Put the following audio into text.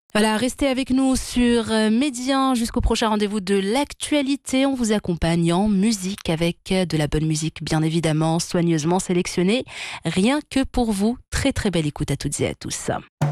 Voilà, restez avec nous sur Médien jusqu'au prochain rendez-vous de l'actualité. On vous accompagne en musique avec de la bonne musique, bien évidemment, soigneusement sélectionnée. Rien que pour vous. Très très belle écoute à toutes et à tous.